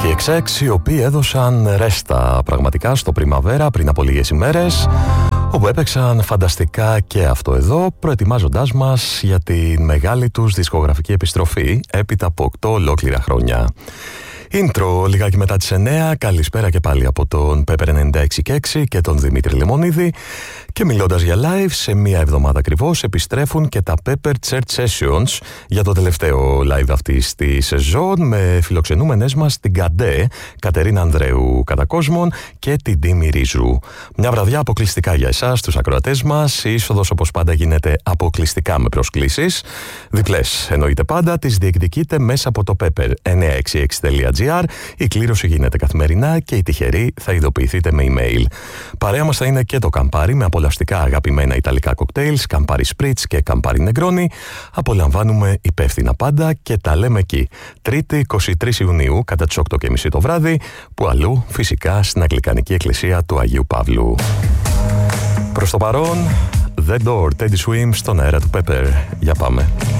XX, οι οποίοι έδωσαν ρέστα πραγματικά στο Πριμαβέρα πριν από λίγες ημέρες, όπου έπαιξαν φανταστικά και αυτό εδώ, προετοιμάζοντάς μας για τη μεγάλη τους δισκογραφική επιστροφή έπειτα από 8 ολόκληρα χρόνια. Intro λιγάκι μετά τις 9. Καλησπέρα και πάλι από τον Pepper 96,6 και τον Δημήτρη Λεμονίδη. Και μιλώντας για live, σε μία εβδομάδα ακριβώς επιστρέφουν και τα Pepper Church Sessions για το τελευταίο live αυτής της σεζόν, με φιλοξενούμενες μας την Καντέ, Κατερίνα Ανδρέου κατά κόσμον, και την Τίμη Ρίζου. Μια βραδιά αποκλειστικά για εσάς, τους ακροατές μας. Η είσοδος όπως πάντα γίνεται αποκλειστικά με προσκλήσεις. Διπλές εννοείται πάντα, τις διεκδικείτε μέσα από το pepper966.gr. Η κλήρωση γίνεται καθημερινά και οι τυχεροί θα ειδοποιηθείτε με email. Παρέα μας θα είναι και το Καμπάρι με απολαυστικά αγαπημένα ιταλικά κοκτέιλς, Καμπάρι Spritz και Καμπάρι Νεγκρόνι. Απολαμβάνουμε υπεύθυνα πάντα και τα λέμε εκεί. Τρίτη 23 Ιουνίου κατά τις 8.30 το βράδυ, που αλλού φυσικά στην Αγγλικανική Εκκλησία του Αγίου Παύλου. Προς το παρόν, The Door, Teddy Swims στον αέρα του Pepper. Για πάμε.